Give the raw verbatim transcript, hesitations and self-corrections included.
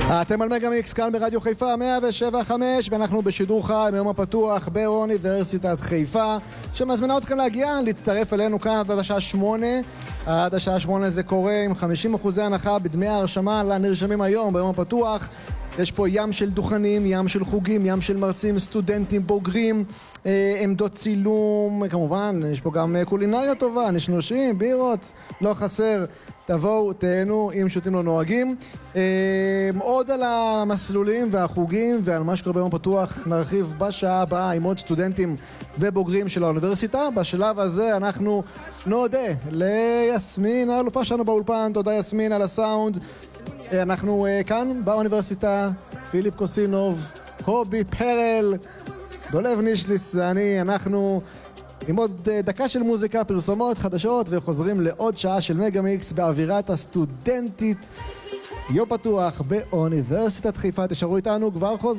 אתם על מגה מיקס כאן ברדיו חיפה מאה ושבע נקודה חמש, ואנחנו בשידור חי מיום הפתוח באוניברסיטת חיפה, שמזמינה אתכם להגיע, להצטרף אלינו כאן עד השעה שמונה. עד השעה שמונה זה קורה עם חמישים אחוז הנחה בדמי ההרשמה לנרשמים היום ביום הפתוח. יש פה ים של דוכנים, ים של חוגים, ים של מרצים, סטודנטים, בוגרים, אה, עמדות צילום, כמובן, יש פה גם קולינריה טובה, נשנושים, בירות, לא חסר. תבואו, תהנו, אם שותים לא נוהגים. אה, עוד על המסלולים והחוגים ועל מה שקורה ביום פתוח נרחיב בשעה הבאה עם עוד סטודנטים ובוגרים של האוניברסיטה. בשלב הזה אנחנו נודה ליסמין, האלופה שלנו באולפן. תודה יסמין על הסאונד. אנחנו uh, כאן באוניברסיטה, פיליפ קוסינוב, קובי פרל, דולב נישליס ואני, אנחנו עם עוד uh, דקה של מוזיקה, פרסומות, חדשות, וחוזרים לעוד שעה של מגה מיקס באווירת הסטודנטית. יום פתוח באוניברסיטת חיפה, תשארו איתנו, כבר חוזרים.